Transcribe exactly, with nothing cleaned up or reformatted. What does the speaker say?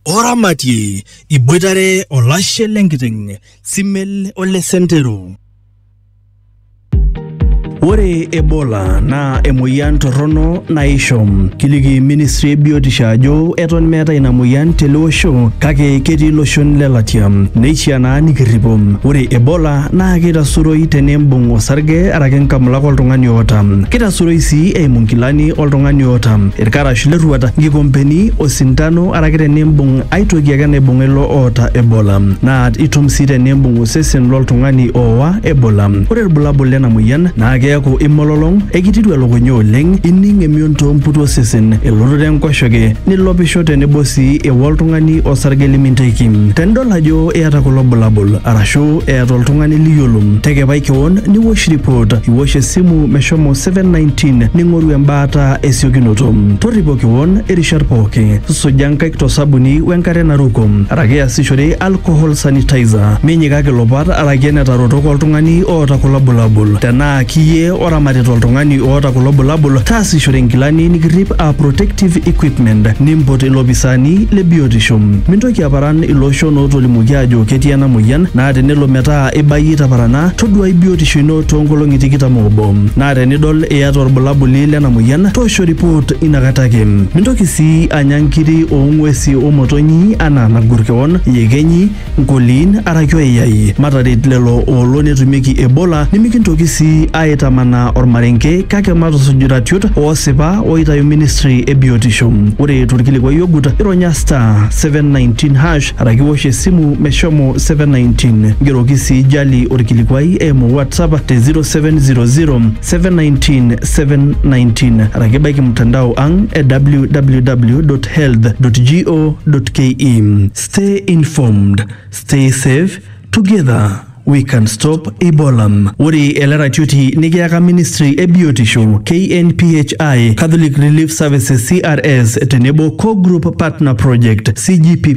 Oramati iboitare olashe lenkiteng Simel Ole Sentero. Ore Ebola na emoyian torrono naishom. Kiliki Ministry biotisho ajo eton meeta ina moyian tele osho kake ketii loshon lelatia neishaa naa nikirripo. Ore Ebola naa kitasuroi tenembung osarge araki nkamulak oltung'ani oota. Kitasuroi sii eimu nkilani oltung'ani oota. Irkarash lerruat, nkikompeni, osintano araki tenembung aitoki ake naibung ilo oota Ebola. Naa itum sii tenembung osesen loltung'ani oowa Ebola. Ore irbulabul lena moyian naa keeku imololong, ekititu elukunya oleng, ining emion toomputu osesen, elototo enkoshoke, nilopisho tenebo sii ewa oltung'ani osarge liminteki. Tenidol ajo eeta kulo bulabul arashu eeta oltung'ani liyiolo, tekepai keon niwosh report, iwosh esimu meshomo seven nineteen ning'oru embaata esiokinoto. Torripo keon irishat pooki, suja nkaik tosabuni wenkare naruko, araki easishore alcohol sanitizer, minyikaki lopat araki enetarotok oltung'ani oota kulo bulabul. Tenaa kiyie oramatita oltung'ani oota kulo bulabul, taasishore nkilani nikirrip a protective equipment, nimpot ilopisani le biotisho. Mintoki aparan iloshon ootolimuoki ajo ketii ena moyian, naa tenelo metaa ibayie taparana, toduai biotisho ino toonkolong'i tikitam oobo. Naa tenidol iyata orbulabuli lena moyian, toosho report inakata ake. Mintoki sii anya nkiri oong'uesi omotonyi anaa nagur keon, yekenyi, nkoliin araki oiyai. Mataret lelo oolo netumieki Ebola, nimikintoki sii aitamanaa ormarenke kake matusuj iratiot oosipa oitayu Ministry e biotisho. Ore torkilikwai ogut, ironya star seven nineteen hash araki wosh esimu meshomo seven nineteen. Ngeroki sii jali orkilikwai eimu WhatsApp te zero seven zero zero seven nineteen seven nineteen araki baiki mtandao ang e w w w dot health dot go dot ke. Stay informed, stay safe, together we can stop Ebola. Ore eleratioti nikiaka Ministry e biotisho, K N P H I, Catholic Relief Services C R S, tenebo Co-Group Partner Project, C G P